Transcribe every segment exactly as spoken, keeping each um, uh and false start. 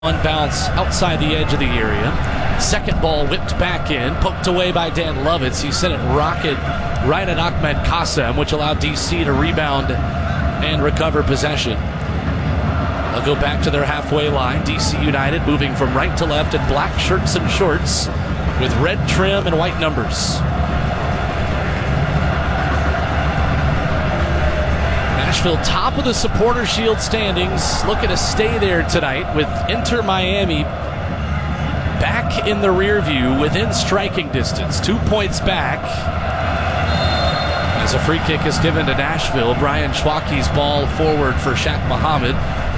One bounce outside the edge of the area. Second ball whipped back in, poked away by Dan Lovitz. He sent it rocket right at Ahmed Qassem, which allowed D C to rebound and recover possession. They'll go back to their halfway line. D C United moving from right to left in black shirts and shorts with red trim and white numbers. Nashville top of the Supporter Shield standings, looking to stay there tonight with Inter Miami back in the rear view within striking distance, two points back. As a free kick is given to Nashville, Brian Schwacke's ball forward for Shaq Muhammad.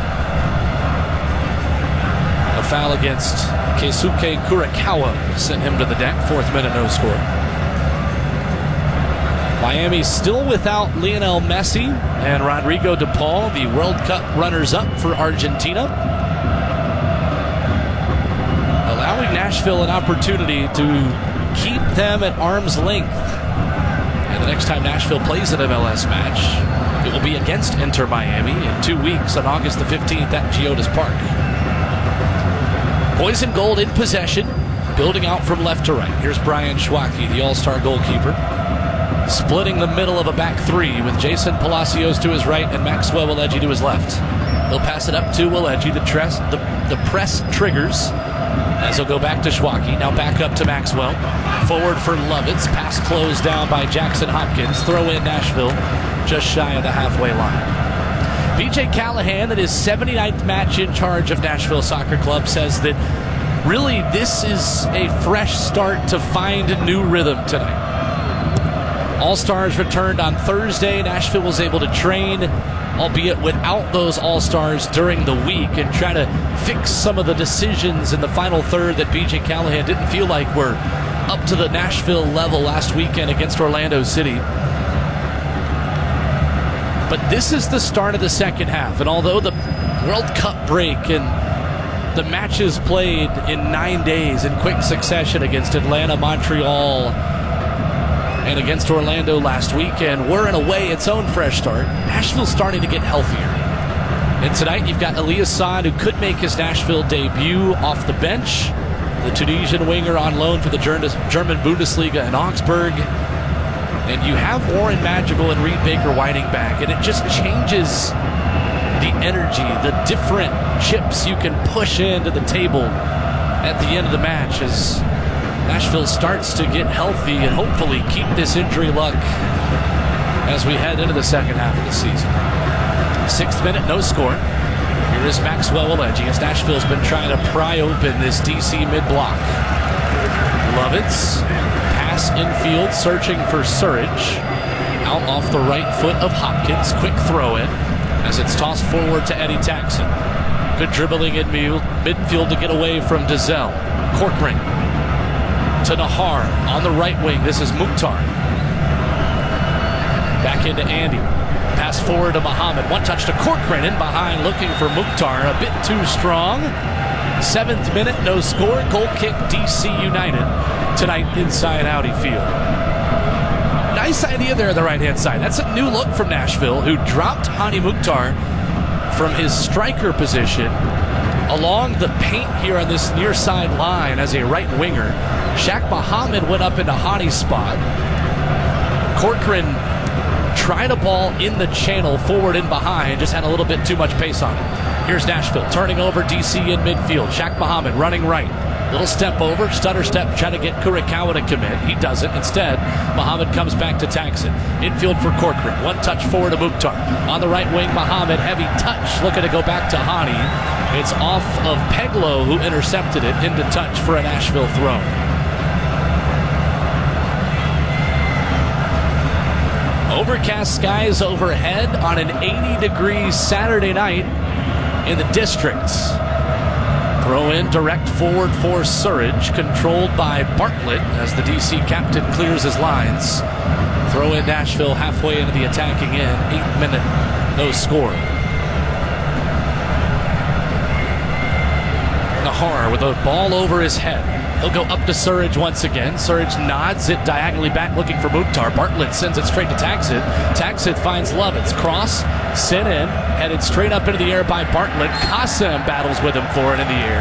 A foul against Keisuke Kurikawa sent him to the deck, fourth minute, no score. Miami still without Lionel Messi and Rodrigo de Paul, the World Cup runners-up for Argentina, allowing Nashville an opportunity to keep them at arm's length. And the next time Nashville plays an M L S match, it will be against Inter Miami in two weeks on August the fifteenth at Geodis Park. Boys in gold in possession, building out from left to right. Here's Brian Schwacke, the all-star goalkeeper, splitting the middle of a back three with Jason Palacios to his right and Maxwell Weleji to his left. He'll pass it up to Weleji. The, tres, the, the press triggers as he'll go back to Schwacke. Now back up to Maxwell. Forward for Lovitz. Pass closed down by Jackson Hopkins. Throw in Nashville just shy of the halfway line. B J Callahan, in his seventy-ninth match in charge of Nashville Soccer Club, says that really this is a fresh start to find a new rhythm tonight. All-Stars returned on Thursday. Nashville was able to train, albeit without those All-Stars during the week, and try to fix some of the decisions in the final third that B J Callahan didn't feel like were up to the Nashville level last weekend against Orlando City. But this is the start of the second half, and although the World Cup break and the matches played in nine days in quick succession against Atlanta, Montreal, and against Orlando last weekend were in a way its own fresh start, Nashville's starting to get healthier. And tonight you've got Elias Saad, who could make his Nashville debut off the bench, the Tunisian winger on loan for the German Bundesliga in Augsburg. And you have Warren Madrigal and Reed Baker-Whiting back, and it just changes the energy, the different chips you can push into the table at the end of the match as Nashville starts to get healthy and hopefully keep this injury luck as we head into the second half of the season. Sixth minute, no score. Here is Maxwell Weleji as Nashville's been trying to pry open this D C mid-block. Lovitz, pass infield, searching for Surridge. Out off the right foot of Hopkins. Quick throw in as it's tossed forward to Eddie Taxon. Good dribbling in midfield to get away from Dazelle. Corcoran to Nahar on the right wing. This is Mukhtar. Back into Andy. Pass forward to Muhammad. One touch to Corcoran in behind, looking for Mukhtar. A bit too strong. Seventh minute, no score. Goal kick, D C United tonight inside Audi Field. Nice idea there on the right-hand side. That's a new look from Nashville, who dropped Hani Mukhtar from his striker position along the paint here on this near side line as a right winger. Shaq Muhammad went up into Hani's spot. Corcoran tried a ball in the channel, forward and behind, just had a little bit too much pace on it. Here's Nashville turning over D C in midfield. Shaq Muhammad running right. Little step over, stutter step, trying to get Kurikawa to commit. He doesn't. Instead, Muhammad comes back to Taxon. Infield for Corcoran. One touch forward to Mukhtar. On the right wing, Muhammad, heavy touch, looking to go back to Hani. It's off of Peglo, who intercepted it into touch for a Nashville throw. Overcast skies overhead on an eighty degree Saturday night in the district. Throw in direct forward for Surridge, controlled by Bartlett as the D C captain clears his lines. Throw in Nashville halfway into the attacking end. Eighth minute, no score. Nahar with a ball over his head. He'll go up to Surridge once again. Surridge nods it diagonally back, looking for Mukhtar. Bartlett sends it straight to Taxit. Taxit finds Lovitz. Cross Sent in, headed straight up into the air by Bartlett. Kassem battles with him for it in the air.